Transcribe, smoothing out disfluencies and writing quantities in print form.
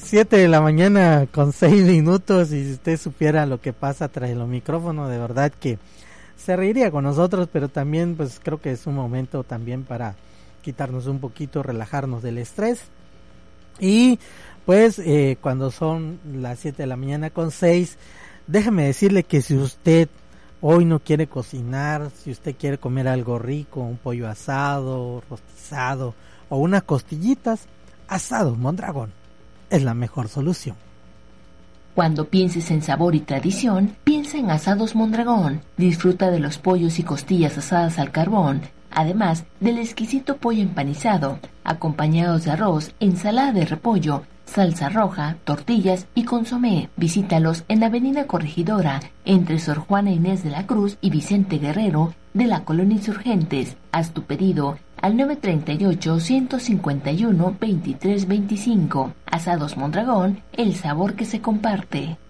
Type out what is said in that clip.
7 de la mañana con 6 minutos, y si usted supiera lo que pasa tras el micrófono, de verdad que se reiría con nosotros, pero también pues creo que es un momento también para quitarnos un poquito, relajarnos del estrés. Y pues cuando son las 7 de la mañana con 6, déjeme decirle que si usted hoy no quiere cocinar, si usted quiere comer algo rico, un pollo asado, rostizado o unas costillitas, Asados Mondragón es la mejor solución. Cuando pienses en sabor y tradición, piensa en Asados Mondragón. Disfruta de los pollos y costillas asadas al carbón, además del exquisito pollo empanizado, acompañados de arroz, ensalada de repollo, salsa roja, tortillas y consomé. Visítalos en Avenida Corregidora, entre Sor Juana Inés de la Cruz y Vicente Guerrero de la Colonia Insurgentes. Haz tu pedido al 938-151-2325. Asados Mondragón, el sabor que se comparte.